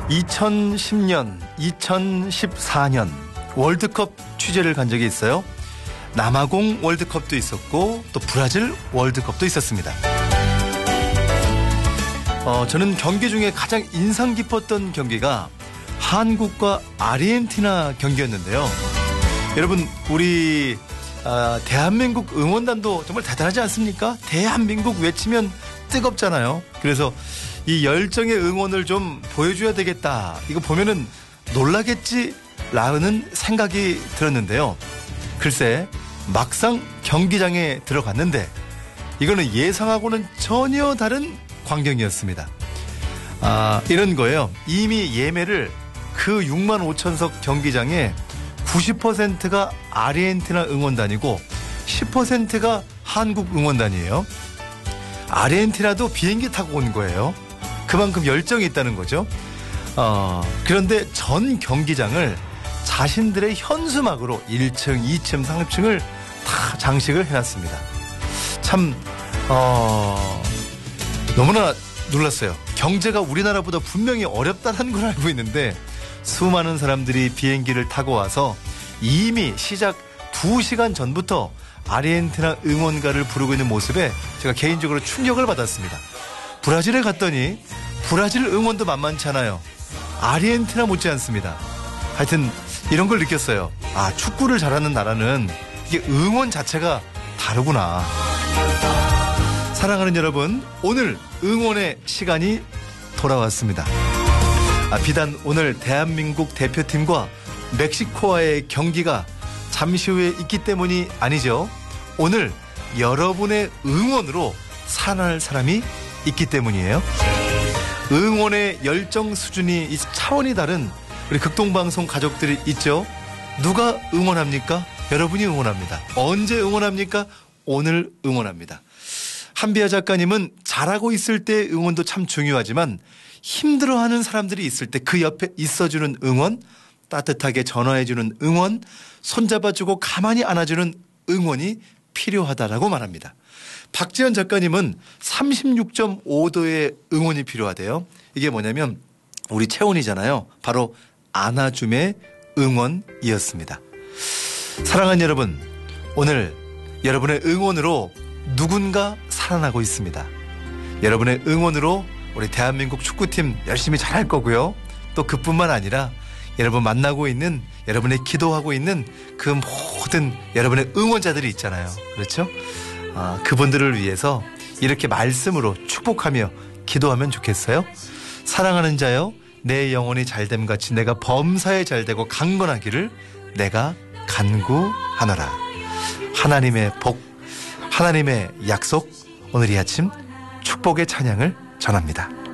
2010년, 2014년 월드컵 취재를 간 적이 있어요. 남아공 월드컵도 있었고 또 브라질 월드컵도 있었습니다. 저는 경기 중에 가장 인상 깊었던 경기가 한국과 아르헨티나 경기였는데요. 여러분, 우리 대한민국 응원단도 정말 대단하지 않습니까? 대한민국 외치면 뜨겁잖아요. 그래서 이 열정의 응원을 좀 보여줘야 되겠다. 이거 보면은 놀라겠지라는 생각이 들었는데요. 글쎄, 막상 경기장에 들어갔는데 이거는 예상하고는 전혀 다른 광경이었습니다. 이런 거예요. 이미 예매를 그 6만 5천석 경기장에 90%가 아르헨티나 응원단이고 10%가 한국 응원단이에요. 아르헨티나도 비행기 타고 온 거예요. 그만큼 열정이 있다는 거죠. 그런데 전 경기장을 자신들의 현수막으로 1층, 2층, 3층을 다 장식을 해놨습니다. 참 너무나 놀랐어요. 경제가 우리나라보다 분명히 어렵다는 걸 알고 있는데 수많은 사람들이 비행기를 타고 와서 이미 시작 2시간 전부터 아르헨티나 응원가를 부르고 있는 모습에 제가 개인적으로 충격을 받았습니다. 브라질에 갔더니 브라질 응원도 만만치 않아요. 아르헨티나 못지 않습니다. 하여튼 이런 걸 느꼈어요. 축구를 잘하는 나라는 이게 응원 자체가 다르구나. 사랑하는 여러분, 오늘 응원의 시간이 돌아왔습니다. 비단 오늘 대한민국 대표팀과 멕시코와의 경기가 잠시 후에 있기 때문이 아니죠. 오늘 여러분의 응원으로 살아날 사람이 있기 때문이에요. 응원의 열정 수준이 차원이 다른 우리 극동방송 가족들이 있죠. 누가 응원합니까? 여러분이 응원합니다. 언제 응원합니까? 오늘 응원합니다. 한비아 작가님은 잘하고 있을 때 응원도 참 중요하지만 힘들어하는 사람들이 있을 때 그 옆에 있어주는 응원, 따뜻하게 전화해주는 응원, 손잡아주고 가만히 안아주는 응원이 필요하다라고 말합니다. 박지현 작가님은 36.5도의 응원이 필요하대요. 이게 뭐냐면 우리 체온이잖아요. 바로 안아줌의 응원이었습니다. 사랑하는 여러분, 오늘 여러분의 응원으로 누군가 살아나고 있습니다. 여러분의 응원으로 우리 대한민국 축구팀 열심히 잘할 거고요. 또 그뿐만 아니라 여러분 만나고 있는, 여러분의 기도하고 있는 그 모든 여러분의 응원자들이 있잖아요. 그렇죠? 그분들을 위해서 이렇게 말씀으로 축복하며 기도하면 좋겠어요. 사랑하는 자여, 내 영혼이 잘됨같이 내가 범사에 잘되고 강건하기를 내가 간구하노라. 하나님의 복, 하나님의 약속, 오늘 이 아침 축복의 찬양을 전합니다.